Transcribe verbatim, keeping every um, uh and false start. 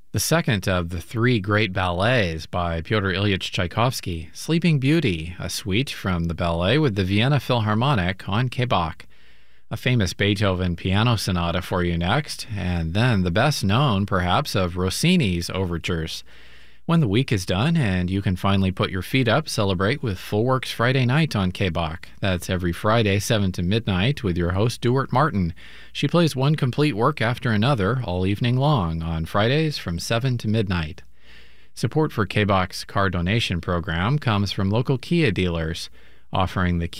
The second of the three great ballets by Pyotr Ilyich Tchaikovsky, Sleeping Beauty, a suite from the ballet with the Vienna Philharmonic on K B A C. A famous Beethoven piano sonata for you next, and then the best known, perhaps, of Rossini's overtures. When the week is done and you can finally put your feet up, celebrate with Full Works Friday night on K B A C. That's every Friday, seven to midnight, with your host, Duart Martin. She plays one complete work after another all evening long on Fridays from seven to midnight. Support for K B A C's car donation program comes from local Kia dealers, offering the